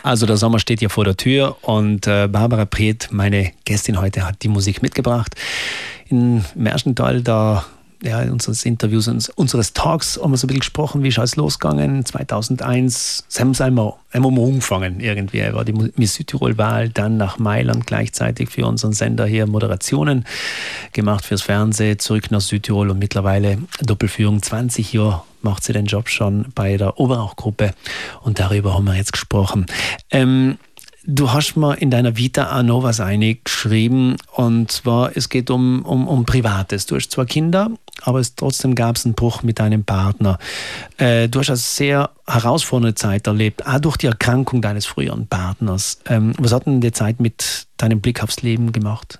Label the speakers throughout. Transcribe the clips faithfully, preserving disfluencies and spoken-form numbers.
Speaker 1: Also der Sommer steht ja vor der Tür und äh, Barbara Preth, meine Gästin heute, hat die Musik mitgebracht. Im ersten Teil da, ja, unseres Interviews, unseres Talks haben wir so ein bisschen gesprochen, wie ist alles losgegangen. zweitausendeins haben wir einmal angefangen irgendwie. War die Miss Südtirol-Wahl, dann nach Mailand gleichzeitig für unseren Sender hier Moderationen gemacht fürs Fernsehen, zurück nach Südtirol und mittlerweile Doppelführung. zwanzig Jahre macht sie den Job schon bei der Oberauch-Gruppe und darüber haben wir jetzt gesprochen. Ähm, Du hast mal in deiner Vita auch noch was eingeschrieben, und zwar, es geht um, um, um Privates. Du hast zwar Kinder, aber es, trotzdem gab es einen Bruch mit deinem Partner. Äh, du hast eine sehr herausfordernde Zeit erlebt, auch durch die Erkrankung deines früheren Partners. Ähm, was hat denn die Zeit mit deinem Blick aufs Leben gemacht?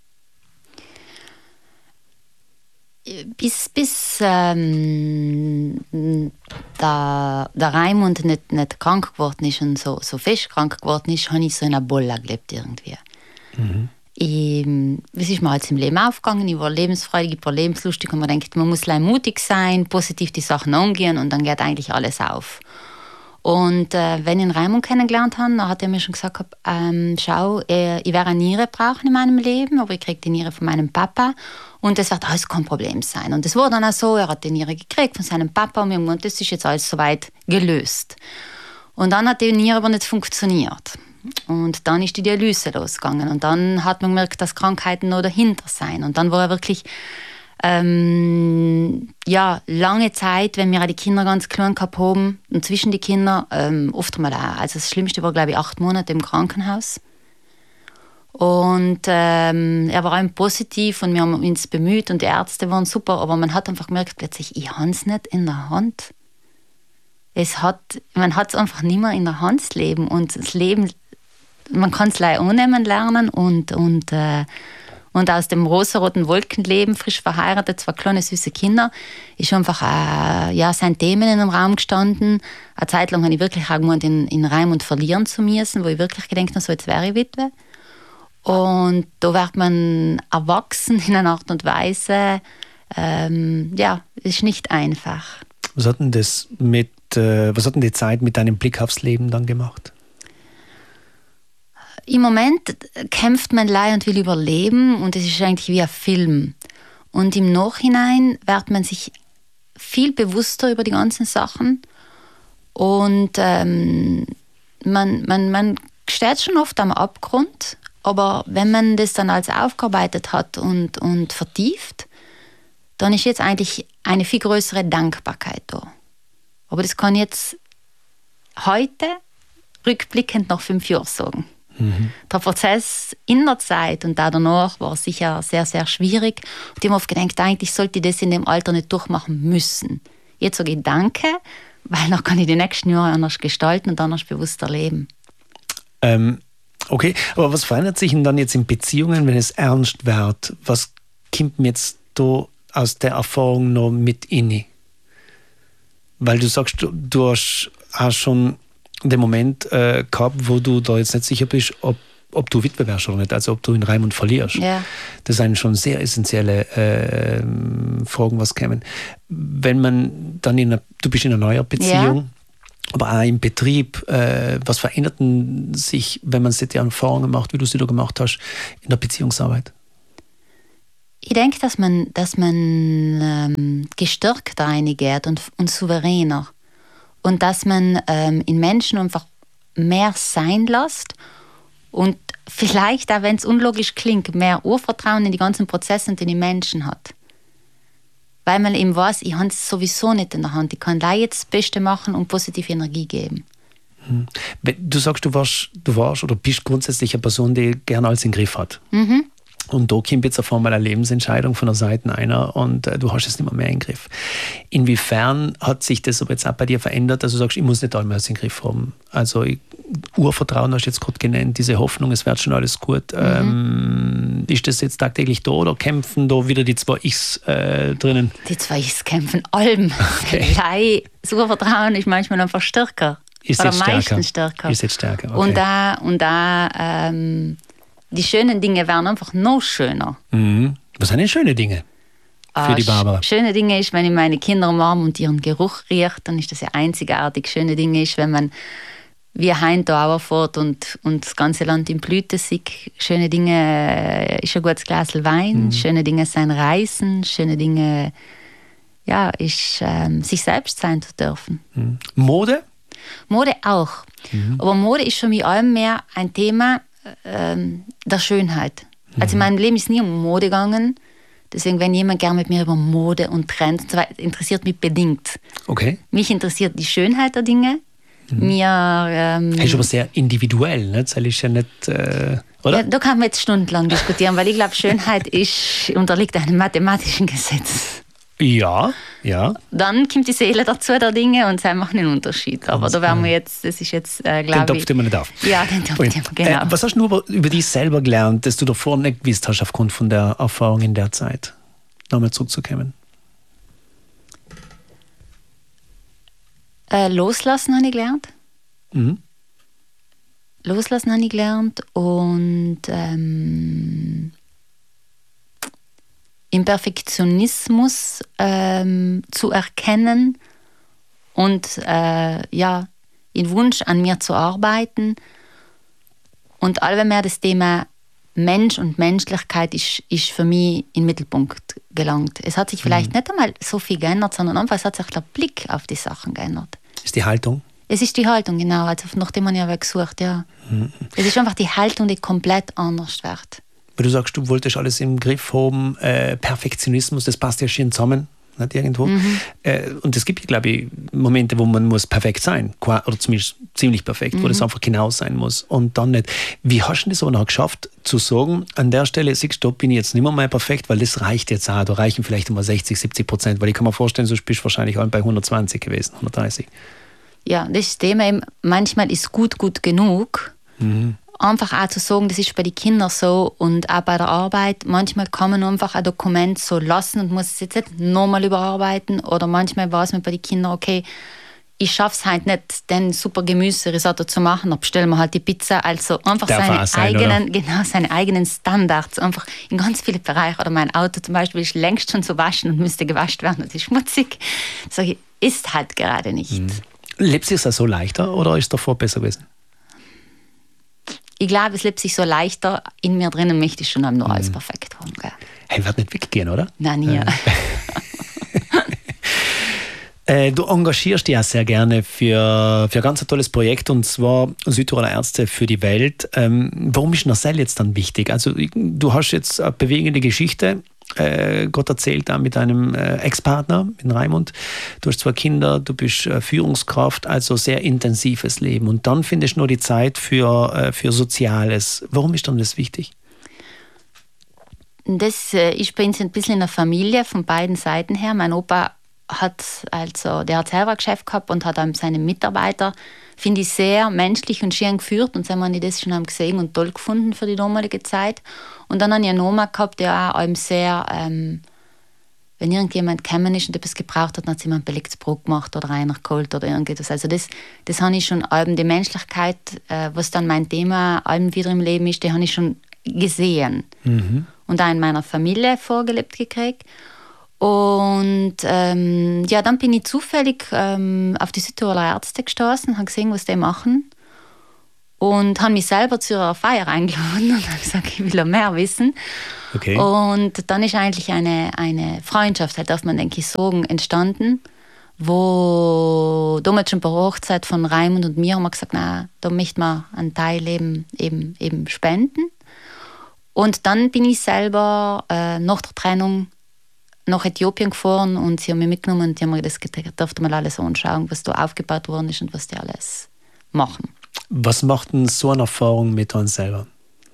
Speaker 2: Bis, bis ähm, der, der Raimund nicht, nicht krank geworden ist und so, so fest krank geworden ist, habe ich so in einer Bolle gelebt irgendwie. Mhm. Ich, es ist mir halt im Leben aufgegangen, ich war lebensfreudig, ich war lebenslustig und man denkt, man muss mutig sein, positiv die Sachen angehen und dann geht eigentlich alles auf. Und äh, wenn ich den Raimund kennengelernt habe, dann hat er mir schon gesagt, ähm, schau, äh, ich werde eine Niere brauchen in meinem Leben, aber ich kriege die Niere von meinem Papa und das wird alles kein Problem sein. Und das war dann auch so, er hat die Niere gekriegt von seinem Papa und wir haben gesagt, das ist jetzt alles soweit gelöst. Und dann hat die Niere aber nicht funktioniert. Und dann ist die Dialyse losgegangen und dann hat man gemerkt, dass Krankheiten noch dahinter sein. Und dann war er wirklich Ähm, ja, lange Zeit, wenn wir die Kinder ganz klein gehabt haben, und zwischen die Kinder, ähm, oft mal auch. Also das Schlimmste war, glaube ich, acht Monate im Krankenhaus. Und ähm, er war auch positiv und wir haben uns bemüht und die Ärzte waren super, aber man hat einfach gemerkt, plötzlich, ich habe es nicht in der Hand. Es hat, man hat es einfach nicht mehr in der Hand, das Leben. Und das Leben, man kann es leider annehmen lernen und, und äh, Und aus dem rosaroten Wolkenleben, frisch verheiratet, zwei kleine süße Kinder, ist einfach äh, ja, sein Themen in dem Raum gestanden. Eine Zeit lang habe ich wirklich auch gemeint, in, in Raimund verlieren zu müssen, wo ich wirklich gedacht habe, so jetzt wäre ich Witwe. Und da wird man erwachsen in einer Art und Weise, ähm, ja, ist nicht einfach.
Speaker 1: Was hat denn das mit, äh, was hat denn die Zeit mit deinem Blick aufs Leben dann gemacht?
Speaker 2: Im Moment kämpft man leider und will überleben und es ist eigentlich wie ein Film. Und im Nachhinein wird man sich viel bewusster über die ganzen Sachen und ähm, man, man, man steht schon oft am Abgrund, aber wenn man das dann als aufgearbeitet hat und, und vertieft, dann ist jetzt eigentlich eine viel größere Dankbarkeit da. Aber das kann ich jetzt heute rückblickend nach fünf Jahren sagen. Mhm. Der Prozess in der Zeit und auch danach war sicher sehr, sehr schwierig. Und ich habe oft gedacht, eigentlich sollte ich das in dem Alter nicht durchmachen müssen. Jetzt sage ich Danke, weil dann kann ich die nächsten Jahre anders gestalten und anders bewusster leben.
Speaker 1: Ähm, okay, aber was verändert sich denn dann jetzt in Beziehungen, wenn es ernst wird? Was kommt mir jetzt da aus der Erfahrung noch mit inne? Weil du sagst, du, du hast auch schon den Moment äh, gehabt, wo du da jetzt nicht sicher bist, ob, ob du Witwe wärst oder nicht, also ob du in Raimund verlierst.
Speaker 2: Ja.
Speaker 1: Das sind schon sehr essentielle äh, Fragen, was kommen. Wenn man dann in einer, du bist in einer neuen Beziehung, ja, aber auch im Betrieb, äh, was verändert sich, wenn man solche Erfahrungen macht, wie du sie da gemacht hast, in der Beziehungsarbeit?
Speaker 2: Ich denke, dass man, dass man ähm, gestärkter reingeht und, und souveräner. Und dass man ähm, in Menschen einfach mehr sein lässt und vielleicht, auch wenn es unlogisch klingt, mehr Urvertrauen in die ganzen Prozesse und in die Menschen hat. Weil man eben weiß, ich habe es sowieso nicht in der Hand. Ich kann da jetzt das Beste machen und positive Energie geben.
Speaker 1: Hm. Du sagst, du warst, du warst oder bist grundsätzlich eine Person, die gerne alles im Griff hat. Mhm. Und da kommt jetzt auf einmal eine Lebensentscheidung von der Seite einer und äh, du hast es nicht mehr, mehr im Griff. Inwiefern hat sich das aber jetzt auch bei dir verändert, dass du sagst, ich muss nicht alles im Griff haben? Also ich, Urvertrauen hast du jetzt gerade genannt, diese Hoffnung, es wird schon alles gut. Mhm. Ähm, ist das jetzt tagtäglich da oder kämpfen da wieder die zwei Ichs äh, drinnen?
Speaker 2: Die zwei Ichs kämpfen allem. Okay. Das Urvertrauen ist manchmal einfach stärker.
Speaker 1: Ist
Speaker 2: oder
Speaker 1: jetzt
Speaker 2: meistens
Speaker 1: stärker.
Speaker 2: stärker.
Speaker 1: Ist jetzt stärker, okay.
Speaker 2: Und da, und da ähm, die schönen Dinge werden einfach noch schöner.
Speaker 1: Mhm. Was sind denn schöne Dinge für
Speaker 2: ah,
Speaker 1: die Barbara?
Speaker 2: Sch- schöne Dinge ist, wenn ich meine Kinder umarme und ihren Geruch riecht, dann ist das ja einzigartig. Schöne Dinge ist, wenn man wie Hein da Auerfurt und, und das ganze Land in Blüte sind. Schöne Dinge ist ein gutes Glas Wein, mhm. schöne Dinge sein Reisen, schöne Dinge ja, ist ähm, sich selbst sein zu dürfen.
Speaker 1: Mhm. Mode?
Speaker 2: Mode auch. Mhm. Aber Mode ist für mich allem mehr ein Thema ähm, der Schönheit. Mhm. Also in meinem Leben ist nie um Mode gegangen. Deswegen, wenn jemand gerne mit mir über Mode und Trends und so weiter, interessiert mich bedingt.
Speaker 1: Okay.
Speaker 2: Mich interessiert die Schönheit der Dinge. Mhm. Mir, ähm,
Speaker 1: das ist aber sehr individuell, ne? Das ist ja nicht, äh, oder?
Speaker 2: Ja, da kann man jetzt stundenlang diskutieren, weil ich glaube, Schönheit ist, unterliegt einem mathematischen Gesetz.
Speaker 1: Ja, ja.
Speaker 2: Dann kommt die Seele dazu der Dinge und sie machen einen Unterschied. Aber Ganz da werden wir jetzt, das ist jetzt, äh, glaube ich...
Speaker 1: Den Topf, den man nicht darf.
Speaker 2: Ja, den Topf, den man, genau.
Speaker 1: Äh, was hast du nur über, über dich selber gelernt, das du davor nicht gewusst hast, aufgrund von der Erfahrung in der Zeit? Nochmal zurückzukommen.
Speaker 2: Äh, loslassen habe ich gelernt.
Speaker 1: Mhm.
Speaker 2: Loslassen habe ich gelernt und ähm, im Perfektionismus ähm, zu erkennen und äh, ja, den Wunsch an mir zu arbeiten und allmehr das Thema Mensch und Menschlichkeit ist, ist für mich in den Mittelpunkt gelangt. Es hat sich vielleicht mhm. nicht einmal so viel geändert, sondern einfach es hat sich der Blick auf die Sachen geändert.
Speaker 1: Ist die Haltung?
Speaker 2: Es ist die Haltung, genau. Also nach dem habe ich ja gesucht, ja. Mhm. Es ist einfach die Haltung, die komplett anders wird.
Speaker 1: Weil du sagst, du wolltest alles im Griff haben, äh, Perfektionismus, das passt ja schön zusammen, nicht irgendwo. Mhm. Äh, und es gibt, glaube ich, Momente, wo man muss perfekt sein, oder zumindest ziemlich perfekt, mhm. wo das einfach genau sein muss und dann nicht. Wie hast du das aber noch geschafft, zu sagen, an der Stelle, siehst du, bin ich jetzt nicht mehr mal perfekt, weil das reicht jetzt auch, da reichen vielleicht immer sechzig, siebzig Prozent, weil ich kann mir vorstellen, so bist du wahrscheinlich auch bei hundertzwanzig gewesen, hundertdreißig.
Speaker 2: Ja, das Thema eben, manchmal ist gut gut genug.
Speaker 1: Mhm.
Speaker 2: Einfach auch zu sagen, das ist bei den Kindern so und auch bei der Arbeit. Manchmal kann man einfach ein Dokument so lassen und muss es jetzt nicht nochmal überarbeiten. Oder manchmal war es mir bei den Kindern, okay, ich schaffe es halt nicht, den super Gemüserisotto zu machen, dann bestellen wir halt die Pizza. Also einfach seine, sein, eigenen, genau, seine eigenen Standards, einfach in ganz vielen Bereichen. Oder mein Auto zum Beispiel ist längst schon zu waschen und müsste gewascht werden und ist schmutzig. Sag ich, ist halt gerade nicht.
Speaker 1: Mhm. Lebt es sich so leichter oder ist es davor besser gewesen?
Speaker 2: Ich glaube, es lebt sich so leichter. In mir drinnen möchte ich schon nur alles mhm. perfekt haben. Gell?
Speaker 1: Hey, wird nicht weggehen, oder?
Speaker 2: Nein, nie.
Speaker 1: äh, du engagierst dich ja sehr gerne für, für ein ganz tolles Projekt, und zwar Südtiroler Ärzte für die Welt. Ähm, warum ist Narcelle jetzt dann wichtig? Also du hast jetzt eine bewegende Geschichte. Äh, Gott erzählt da mit deinem äh, Ex-Partner, mit Raimund. Du hast zwei Kinder, du bist äh, Führungskraft, also sehr intensives Leben. Und dann findest du nur die Zeit für, äh, für Soziales. Warum ist dann das wichtig?
Speaker 2: Das äh, ist bei uns ein bisschen eine Familie von beiden Seiten her. Mein Opa hat also, der hat selber ein Geschäft gehabt und hat dann seine Mitarbeiter, finde ich, sehr menschlich und schön geführt, und so haben wir das schon gesehen und toll gefunden für die damalige Zeit. Und dann habe ich einen Oma gehabt, der auch sehr, ähm, wenn irgendjemand gekommen ist und etwas gebraucht hat, dann hat jemand belegtes Brot gemacht oder einer geholt oder irgendetwas. Also das, das habe ich schon, allem die Menschlichkeit, äh, was dann mein Thema allem wieder im Leben ist, die habe ich schon gesehen. Mhm. Und auch in meiner Familie vorgelebt gekriegt. Und ähm, ja, dann bin ich zufällig ähm, auf die Südtiroler Ärzte gestoßen, habe gesehen, was die machen. Und habe mich selber zu ihrer Feier eingeladen und habe gesagt, ich will mehr wissen.
Speaker 1: Okay.
Speaker 2: Und dann ist eigentlich eine, eine Freundschaft, halt darf man denke ich sagen, entstanden, wo damals schon bei der Hochzeit von Raimund und mir haben wir gesagt, na, da möchten wir einen Teil eben, eben, eben spenden. Und dann bin ich selber äh, nach der Trennung nach Äthiopien gefahren und sie haben mich mitgenommen und die haben mir das gedacht, darf mal alles anschauen, was da aufgebaut worden ist und was die alles machen.
Speaker 1: Was macht denn so eine Erfahrung mit uns selber?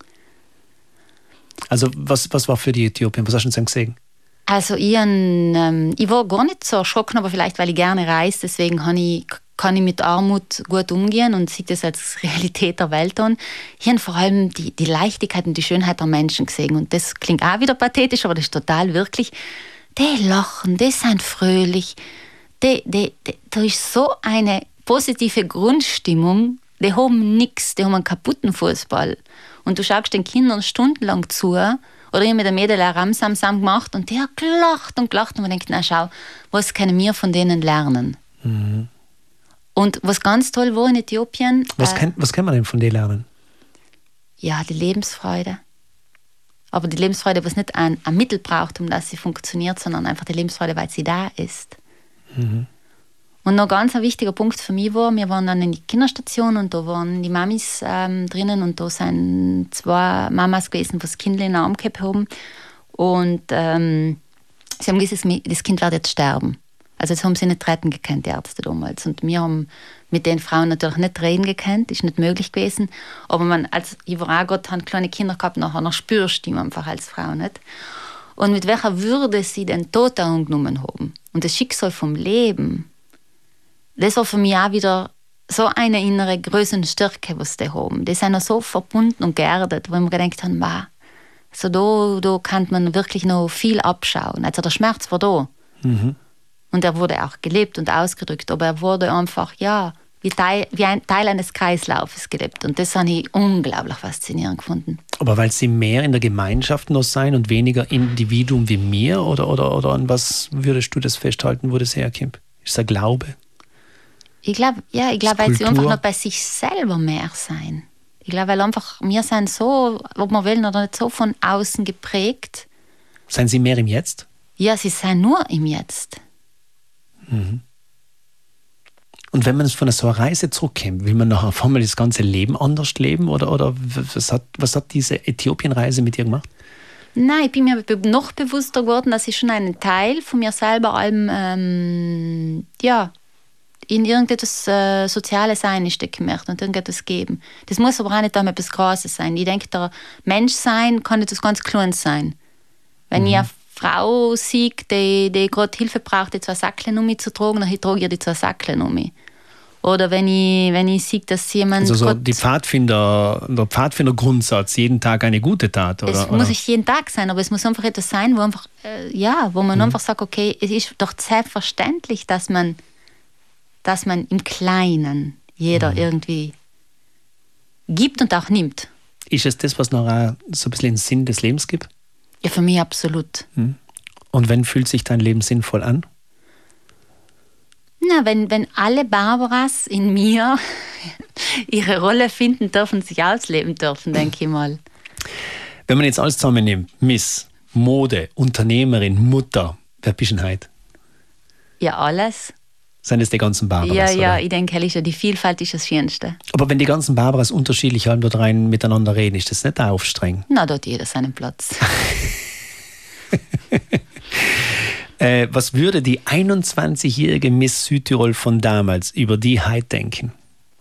Speaker 1: Also was, was war für die Äthiopien? Was hast du denn gesehen?
Speaker 2: Also ich, ähm, ich war gar nicht so erschrocken, aber vielleicht, weil ich gerne reise, deswegen kann ich, kann ich mit Armut gut umgehen und sehe das als Realität der Welt an. Ich habe vor allem die, die Leichtigkeit und die Schönheit der Menschen gesehen und das klingt auch wieder pathetisch, aber das ist total wirklich. Die lachen, die sind fröhlich, die, die, die, da ist so eine positive Grundstimmung, die haben nichts, die haben einen kaputten Fußball. Und du schaust den Kindern stundenlang zu, oder ich habe mit der Mädel ein Ramsamsam gemacht und die hat gelacht und gelacht und man denkt, na schau, was können wir von denen lernen? Mhm. Und was ganz toll war in Äthiopien...
Speaker 1: Was,
Speaker 2: äh,
Speaker 1: kann, was kann man denn von dir lernen?
Speaker 2: Ja, die Lebensfreude. Aber die Lebensfreude, was nicht ein, ein Mittel braucht, um dass sie funktioniert, sondern einfach die Lebensfreude, weil sie da ist.
Speaker 1: Mhm.
Speaker 2: Und noch ganz ein wichtiger Punkt für mich war, wir waren dann in die Kinderstation und da waren die Mamis ähm, drinnen und da sind zwei Mamas gewesen, die das Kind in den Arm gehabt haben. Und ähm, sie haben gesagt, das Kind wird jetzt sterben. Also das haben sie nicht retten gekannt, die Ärzte damals. Und wir haben mit den Frauen natürlich nicht reden gekannt, ist nicht möglich gewesen. Aber man, als ich war auch Gott, haben kleine Kinder gehabt, nachher noch spürst du ihn einfach als Frau nicht. Und mit welcher Würde sie den Tod angenommen haben und das Schicksal vom Leben, das war für mich auch wieder so eine innere Größe und Stärke, was die haben. Die sind noch so verbunden und geerdet, wo wir gedacht haben, wow, so da, da kann man wirklich noch viel abschauen. Also der Schmerz war da.
Speaker 1: Mhm.
Speaker 2: Und er wurde auch gelebt und ausgedrückt, aber er wurde einfach, ja, wie Teil, wie ein Teil eines Kreislaufes gelebt. Und das habe ich unglaublich faszinierend gefunden.
Speaker 1: Aber weil sie mehr in der Gemeinschaft noch sein und weniger Individuum wie mir? Oder, oder, oder an was würdest du das festhalten, wo das herkommt? Ist das Glaube?
Speaker 2: Ich glaube, ja, ich glaube, weil sie
Speaker 1: Kultur?
Speaker 2: einfach noch bei sich selber mehr sein. Ich glaube, weil einfach, wir sind so, ob man will oder nicht, so von außen geprägt.
Speaker 1: Seien sie mehr im Jetzt?
Speaker 2: Ja, sie sind nur im Jetzt.
Speaker 1: Mhm. Und wenn man von so einer Reise zurückkommt, will man nachher auf einmal das ganze Leben anders leben? Oder, oder was, hat, was hat diese Äthiopien-Reise mit dir gemacht?
Speaker 2: Nein, ich bin mir noch bewusster geworden, dass ich schon einen Teil von mir selber allem, ähm, ja, in irgendetwas äh, Soziales einstecken möchte und irgendetwas geben. Das muss aber auch nicht einmal etwas Großes sein. Ich denke, der Mensch sein kann etwas ganz Kleines sein. Wenn
Speaker 1: Mhm.
Speaker 2: ich eine Frau sehe, die, die gerade Hilfe braucht, die zwei Säckchen um mich zu tragen, dann trage ich ihr die zwei Säckchen um mich. Oder wenn ich, wenn ich sehe, dass jemand...
Speaker 1: Also so die Pfadfinder, der Pfadfinder-Grundsatz, jeden Tag eine gute Tat, oder?
Speaker 2: Es
Speaker 1: oder?
Speaker 2: muss nicht jeden Tag sein, aber es muss einfach etwas sein, wo, einfach, äh, ja, wo man
Speaker 1: Mhm.
Speaker 2: einfach sagt, okay, es ist doch selbstverständlich, dass man, dass man im Kleinen jeder
Speaker 1: Mhm.
Speaker 2: irgendwie gibt und auch nimmt.
Speaker 1: Ist es das, was noch auch so ein bisschen den Sinn des Lebens gibt?
Speaker 2: Ja, für mich absolut.
Speaker 1: Und wann fühlt sich dein Leben sinnvoll an?
Speaker 2: Na, wenn, wenn alle Barbaras in mir ihre Rolle finden dürfen, sich ausleben dürfen, denke ich mal.
Speaker 1: Wenn man jetzt alles zusammennimmt, Miss, Mode, Unternehmerin, Mutter, wer bist du denn heute?
Speaker 2: Ja, alles.
Speaker 1: Sind das die ganzen Barbaras?
Speaker 2: Ja, ja,
Speaker 1: oder?
Speaker 2: ich denke, ehrlich, die Vielfalt ist das Schönste.
Speaker 1: Aber wenn die ganzen Barbaras unterschiedlich halb dort rein miteinander reden, ist das nicht aufstrengend?
Speaker 2: Na, dort jeder seinen Platz.
Speaker 1: Äh, was würde die einundzwanzigjährige Miss Südtirol von damals über die heute denken?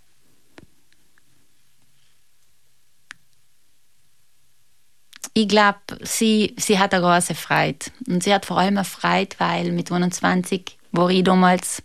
Speaker 2: Ich glaube, sie, sie hat eine große Freude. Und sie hat vor allem eine Freude, weil mit einundzwanzig war ich damals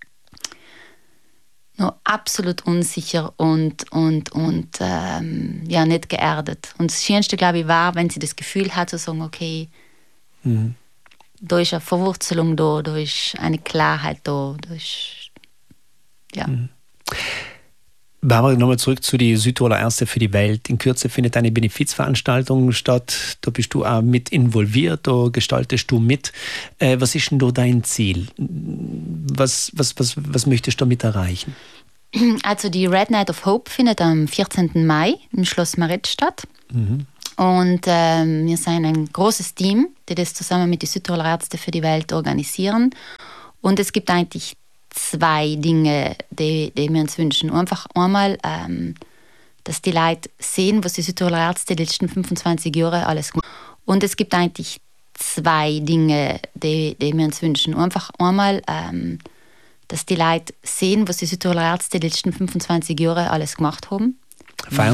Speaker 2: noch absolut unsicher und, und, und ähm, ja, nicht geerdet. Und das Schönste, glaube ich, war, wenn sie das Gefühl hat, zu sagen, okay,
Speaker 1: Mhm.
Speaker 2: da ist eine Verwurzelung da, da ist eine Klarheit da, da ist, ja.
Speaker 1: Mhm. Barbara, nochmal zurück zu die Südtiroler Ärzte für die Welt. In Kürze findet eine Benefizveranstaltung statt. Da bist du auch mit involviert, da gestaltest du mit. Äh, was ist denn da dein Ziel? Was, was, was, was möchtest du damit erreichen?
Speaker 2: Also die Red Night of Hope findet am vierzehnten Mai im Schloss Marit statt.
Speaker 1: Mhm.
Speaker 2: Und ähm, wir sind ein großes Team, die das zusammen mit den Südtiroler Ärzte für die Welt organisieren. Und es gibt eigentlich zwei Dinge, die, die wir uns wünschen. Einfach einmal, ähm, dass die Leute sehen, was die Südtiroler Ärzte die letzten fünfundzwanzig Jahre alles gemacht haben. Und es gibt eigentlich zwei Dinge, die, die wir uns wünschen. Einfach einmal, ähm, dass die Leute sehen, was die Südtiroler Ärzte die letzten fünfundzwanzig Jahre alles gemacht haben.
Speaker 1: Feiern